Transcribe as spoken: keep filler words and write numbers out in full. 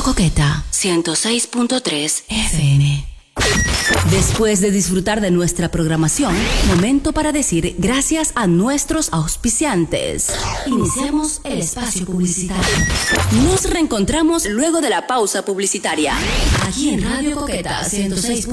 Coqueta ciento seis punto tres F M. Después de disfrutar de nuestra programación, momento para decir gracias a nuestros auspiciantes. Iniciamos el espacio publicitario. Nos reencontramos luego de la pausa publicitaria. Aquí en Radio Coqueta ciento seis.